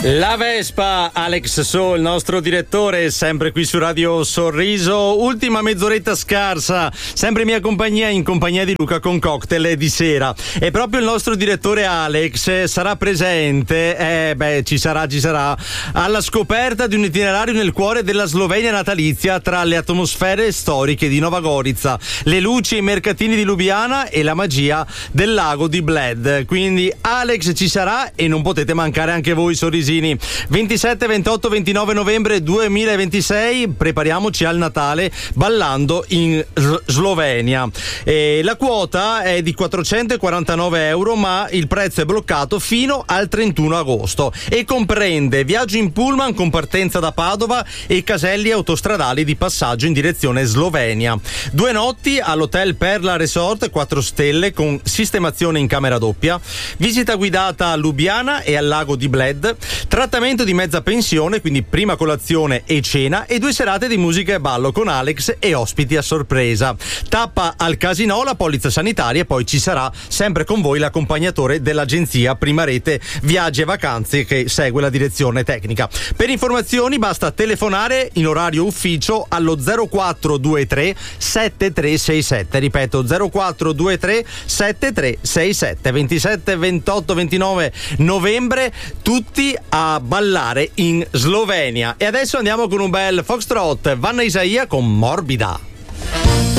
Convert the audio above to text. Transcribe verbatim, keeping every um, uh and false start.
La Vespa, Alex So, il nostro direttore, sempre qui su Radio Sorriso. Ultima mezz'oretta scarsa, sempre in mia compagnia, in compagnia di Luca con cocktail di sera. E proprio il nostro direttore Alex sarà presente, eh beh, ci sarà, ci sarà, alla scoperta di un itinerario nel cuore della Slovenia natalizia, tra le atmosfere storiche di Nova Gorica, le luci e i mercatini di Lubiana e la magia del lago di Bled. Quindi Alex ci sarà e non potete mancare anche voi, sorrisini. ventisette, ventotto, ventinove novembre duemilaventisei, prepariamoci al Natale ballando in Slovenia. E la quota è di quattrocentoquarantanove euro, ma il prezzo è bloccato fino al trentuno agosto e comprende viaggio in pullman con partenza da Padova e caselli autostradali di passaggio in direzione Slovenia. Due notti all'hotel Perla Resort quattro stelle con sistemazione in camera doppia, visita guidata a Lubiana e al lago di Bled, trattamento di mezza pensione, quindi prima colazione e cena, e due serate di musica e ballo con Alex e ospiti a sorpresa. Tappa al Casinò, la polizza sanitaria, e poi ci sarà sempre con voi l'accompagnatore dell'agenzia Prima Rete Viaggi e Vacanze che segue la direzione tecnica. Per informazioni basta telefonare in orario ufficio allo zero quattro due tre sette tre sei sette, ripeto zero quattro due tre sette tre sei sette. ventisette, ventotto, ventinove novembre tutti a ballare in Slovenia. E adesso andiamo con un bel foxtrot, Vanna Isaia con Morbida.